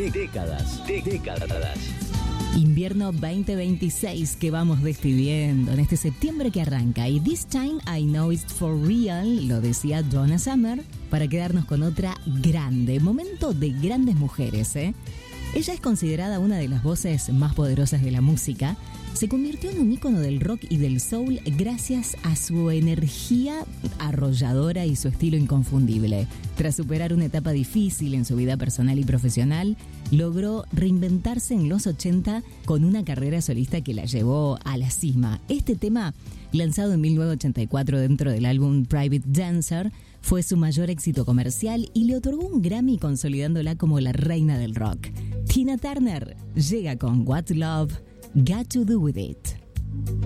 Décadas. Invierno 2026 que vamos despidiendo en este septiembre que arranca. Y This Time I Know It's For Real, lo decía Donna Summer, para quedarnos con otra grande. Momento de grandes mujeres, ¿eh? Ella es considerada una de las voces más poderosas de la música. Se convirtió en un ícono del rock y del soul gracias a su energía arrolladora y su estilo inconfundible. Tras superar una etapa difícil en su vida personal y profesional, logró reinventarse en los 80 con una carrera solista que la llevó a la cima. Este tema, lanzado en 1984 dentro del álbum Private Dancer, fue su mayor éxito comercial y le otorgó un Grammy consolidándola como la reina del rock. Tina Turner llega con What Love Got to Do With It.